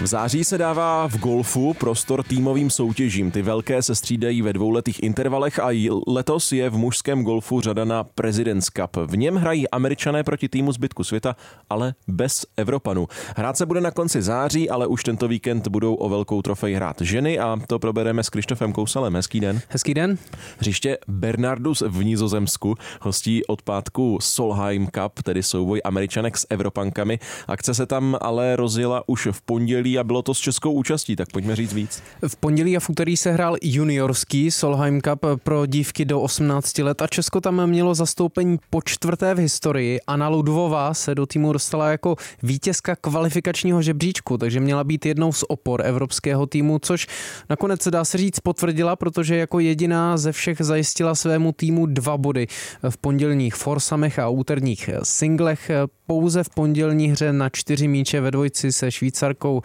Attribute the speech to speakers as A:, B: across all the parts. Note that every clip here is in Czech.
A: V září se dává v golfu prostor týmovým soutěžím. Ty velké se střídají ve dvouletých intervalech a letos je v mužském golfu řada na President's Cup. V něm hrají Američané proti týmu zbytku světa, ale bez Evropanů. Hrát se bude na konci září, ale už tento víkend budou o velkou trofej hrát ženy a to probereme s Krištofem Kousalem. Hezký den.
B: Hezký den.
A: Hřiště Bernardus v Nizozemsku hostí od pátku Solheim Cup, tedy souboj Američanek s Evropankami. Akce se tam ale rozjela už v pondělí a bylo to s českou účastí, tak pojďme říct víc.
B: V pondělí a v úterý se hrál juniorský Solheim Cup pro dívky do 18 let a Česko tam mělo zastoupení po čtvrté v historii. Anna Ludvová se do týmu dostala jako vítězka kvalifikačního žebříčku, takže měla být jednou z opor evropského týmu, což nakonec dá se říct potvrdila, protože jako jediná ze všech zajistila svému týmu 2 body v pondělních forsamech a úterních singlech. Pouze v pondělní hře na 4 míče ve dvojci se Švýcarkou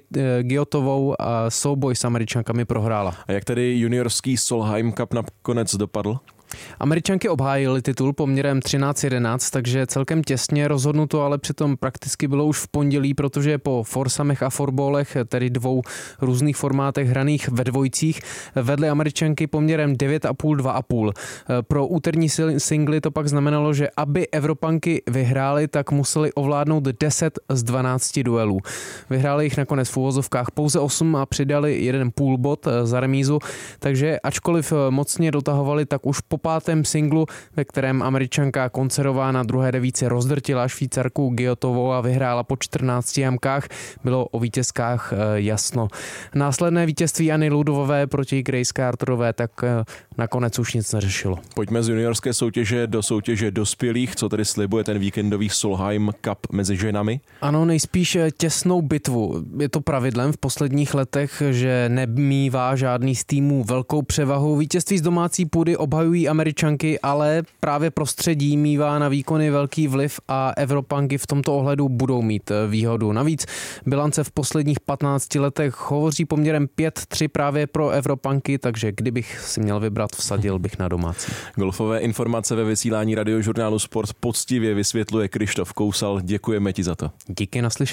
B: Giotovou a souboj s Američankami prohrála.
A: A jak tedy juniorský Solheim Cup nakonec dopadl?
B: Američanky obhájily titul poměrem 13-11, takže celkem těsně rozhodnuto, ale přitom prakticky bylo už v pondělí, protože po forsamech a forbólech, tedy 2 různých formátech hraných ve dvojicích, vedly Američanky poměrem 9,5-2,5. Pro úterní singly to pak znamenalo, že aby Evropanky vyhrály, tak museli ovládnout 10 z 12 duelů. Vyhráli jich nakonec v uvozovkách pouze 8 a přidali 1 půl bod za remízu, takže ačkoliv mocně dotahovali, tak už po 5. singlu, ve kterém Američanka Koncerová na druhé devíci rozdrtila Švýcarku Giotovou a vyhrála po 14 jamkách, bylo o vítězkách jasno. Následné vítězství Anny Ludvové proti Grace Carterové tak nakonec už nic neřešilo.
A: Pojďme z juniorské soutěže do soutěže dospělých. Co tedy slibuje ten víkendový Solheim Cup mezi ženami?
B: Ano, nejspíš těsnou bitvu. Je to pravidlem v posledních letech, že nemívá žádný z týmů velkou převahu. Vítězství z domácí půdy obhajují Američanky, ale právě prostředí mívá na výkony velký vliv a Evropanky v tomto ohledu budou mít výhodu. Navíc bilance v posledních 15 letech hovoří poměrem 5-3 právě pro Evropanky, takže kdybych si měl vybrat, vsadil bych na domácí.
A: Golfové informace ve vysílání Radiožurnálu Sport poctivě vysvětluje Krištof Kousal. Děkujeme ti za to.
B: Díky, naslyšenou.